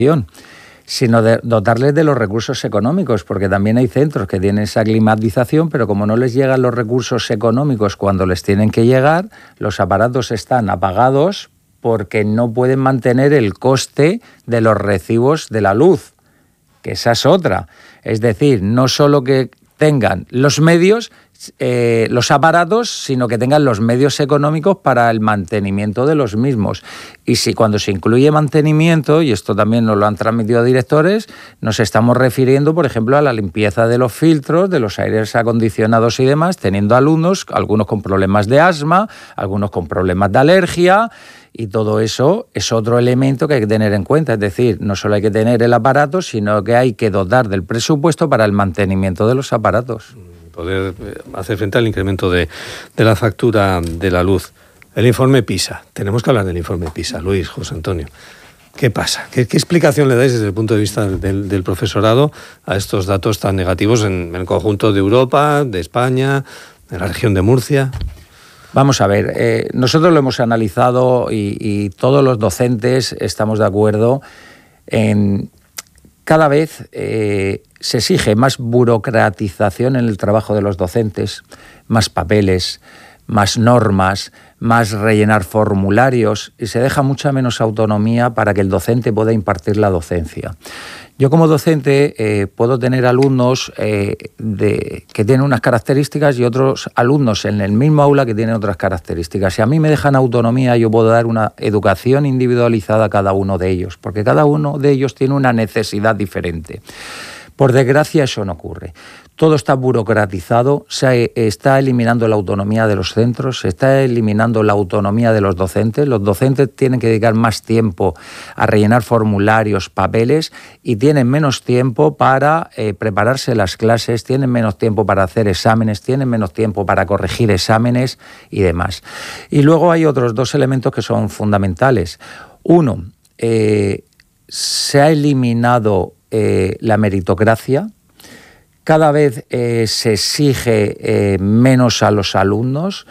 sino de dotarles de los recursos económicos, porque también hay centros que tienen esa climatización, pero como no les llegan los recursos económicos cuando les tienen que llegar, los aparatos están apagados porque no pueden mantener el coste de los recibos de la luz, que esa es otra. Es decir, no solo que tengan los medios, los aparatos, sino que tengan los medios económicos para el mantenimiento de los mismos. Y si cuando se incluye mantenimiento, y esto también nos lo han transmitido directores, nos estamos refiriendo, por ejemplo, a la limpieza de los filtros, de los aires acondicionados y demás, teniendo alumnos, algunos con problemas de asma, algunos con problemas de alergia, y todo eso es otro elemento que hay que tener en cuenta. Es decir, no solo hay que tener el aparato, sino que hay que dotar del presupuesto para el mantenimiento de los aparatos. Poder hacer frente al incremento de la factura de la luz. El informe PISA. Tenemos que hablar del informe PISA, Luis, José Antonio. ¿Qué pasa? ¿Qué explicación le dais desde el punto de vista del profesorado a estos datos tan negativos en el conjunto de Europa, de España, de la región de Murcia? Vamos a ver, nosotros lo hemos analizado y todos los docentes estamos de acuerdo en cada vez se exige más burocratización en el trabajo de los docentes, más papeles, más normas, más rellenar formularios, y se deja mucha menos autonomía para que el docente pueda impartir la docencia. Yo como docente puedo tener alumnos que tienen unas características y otros alumnos en el mismo aula que tienen otras características. Si a mí me dejan autonomía, yo puedo dar una educación individualizada a cada uno de ellos, porque cada uno de ellos tiene una necesidad diferente. Por desgracia, eso no ocurre. Todo está burocratizado, se está eliminando la autonomía de los centros, se está eliminando la autonomía de los docentes. Los docentes tienen que dedicar más tiempo a rellenar formularios, papeles, y tienen menos tiempo para prepararse las clases, tienen menos tiempo para hacer exámenes, tienen menos tiempo para corregir exámenes y demás. Y luego hay otros dos elementos que son fundamentales. Uno, se ha eliminado la meritocracia. Cada vez se exige menos a los alumnos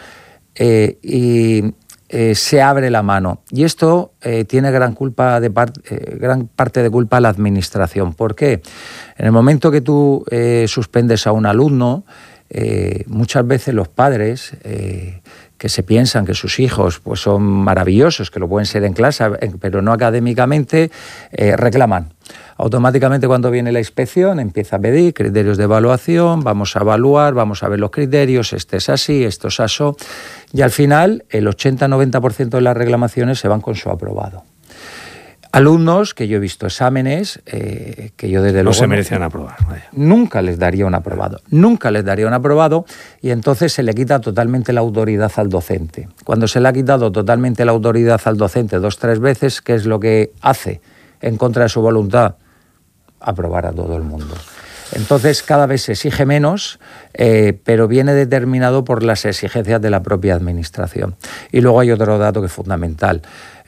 y se abre la mano. Y esto tiene gran parte de culpa a la administración. ¿Por qué? En el momento que tú suspendes a un alumno, muchas veces los padres que se piensan que sus hijos pues son maravillosos, que lo pueden ser en clase, pero no académicamente, reclaman. Automáticamente cuando viene la inspección empieza a pedir criterios de evaluación, vamos a evaluar, vamos a ver los criterios, este es así, esto es así, y al final el 80-90% de las reclamaciones se van con su aprobado. Alumnos que yo he visto exámenes que yo desde luego no se merecían aprobar. Vaya. Nunca les daría un aprobado, y entonces se le quita totalmente la autoridad al docente. Cuando se le ha quitado totalmente la autoridad al docente 2-3 veces, ¿qué es lo que hace en contra de su voluntad? Aprobar a todo el mundo. Entonces cada vez se exige menos, pero viene determinado por las exigencias de la propia administración. Y luego hay otro dato que es fundamental.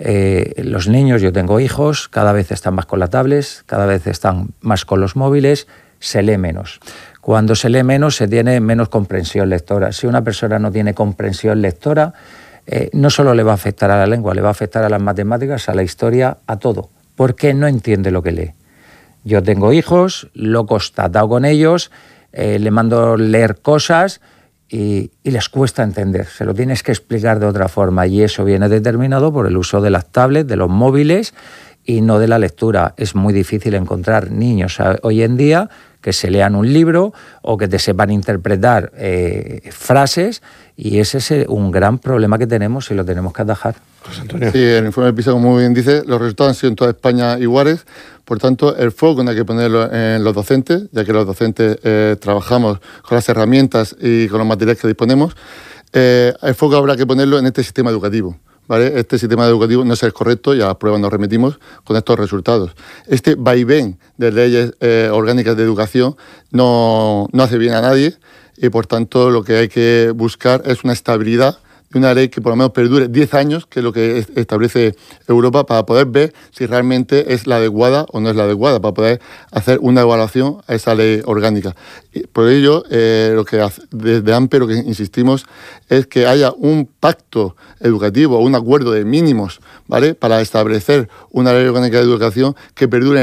Los niños, yo tengo hijos, cada vez están más con las tablets, cada vez están más con los móviles, se lee menos. Cuando se lee menos se tiene menos comprensión lectora. Si una persona no tiene comprensión lectora, no solo le va a afectar a la lengua, le va a afectar a las matemáticas, a la historia, a todo, porque no entiende lo que lee. Yo tengo hijos, lo he constatado con ellos, le mando leer cosas y les cuesta entender. Se lo tienes que explicar de otra forma, y eso viene determinado por el uso de las tablets, de los móviles y no de la lectura. Es muy difícil encontrar niños hoy en día que se lean un libro o que te sepan interpretar frases, y ese es un gran problema que tenemos y lo tenemos que atajar. José Antonio. Sí, el informe del PISA, como muy bien dice, los resultados han sido en toda España iguales. Por tanto, el foco no hay que ponerlo en los docentes, ya que los docentes trabajamos con las herramientas y con los materiales que disponemos. El foco habrá que ponerlo en este sistema educativo, ¿vale? Este sistema educativo no es el correcto y a las pruebas nos remitimos con estos resultados. Este vaivén de leyes orgánicas de educación no hace bien a nadie, y por tanto lo que hay que buscar es una estabilidad y una ley que por lo menos perdure 10 años, que es lo que establece Europa, para poder ver si realmente es la adecuada o no es la adecuada, para poder hacer una evaluación a esa ley orgánica. Y por ello, lo que desde AMPE lo que insistimos es que haya un pacto educativo o un acuerdo de mínimos, ¿vale?, para establecer una ley orgánica de educación que perdure